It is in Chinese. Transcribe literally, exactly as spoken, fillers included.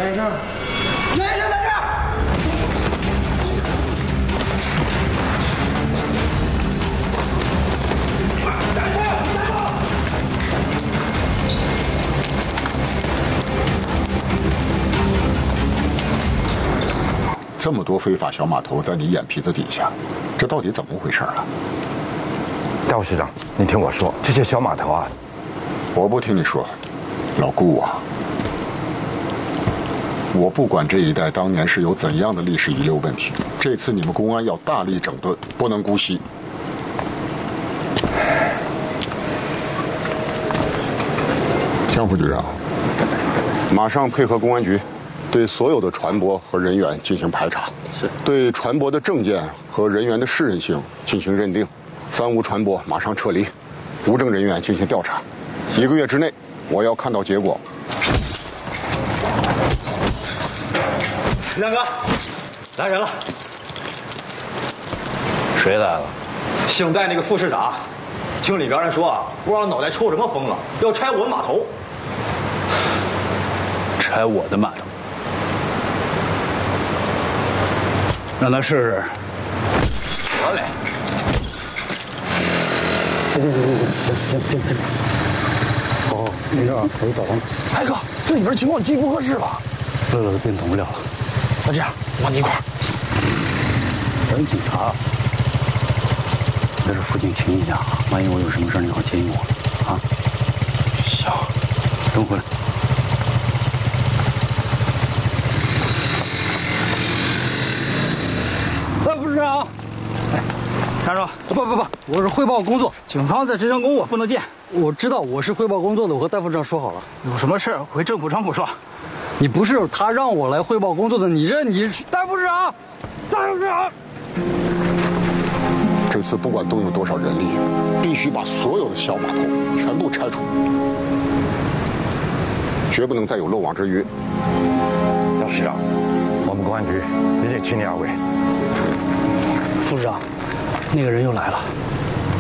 先生，先生在这儿。站住！ 这么多非法小码头在你眼皮子底下，这到底怎么回事啊？ 戴副市长，你听我说，这些小码头啊， 我不听你说，老顾啊，我不管这一带当年是有怎样的历史遗留问题，这次你们公安要大力整顿，不能姑息。江副局长，马上配合公安局，对所有的船舶和人员进行排查， 是对船舶的证件和人员的适任性进行认定，三无船舶马上撤离，无证人员进行调查，一个月之内我要看到结果。 亮哥，来人了。 谁来了？ 姓戴那个副市长，听里边人说啊，不知道脑袋抽什么风了，要拆我们码头。 拆我的码头？让他试试。 得嘞。 停停停停停停停！哦，没事，可以走了。 海哥，这里边情况极不合适了。 乐乐的病等不了了。 那这样，我跟你一块儿。 等警察。在这附近停一下，万一我有什么事，你好接应我啊。 行。 等会儿回来。戴副市长。站住！不不不，我是汇报工作，警方在执行公务，不能见。我知道我是汇报工作的，我和戴副市长说好了，有什么事回政府仓库说。你不是他让我来汇报工作的，你这你戴副市长，戴副市长。 这次不管动用多少人力，必须把所有的小码头全部拆除，绝不能再有漏网之鱼。 姚市长，我们公安局一定请你二位。 副市长，那个人又来了。